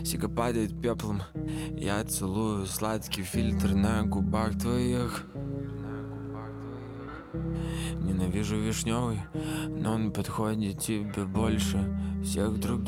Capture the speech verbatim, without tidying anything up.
Сига падает пеплом. Я целую сладкий фильтр на губах твоих. Ненавижу вишневый, но он подходит тебе больше всех других.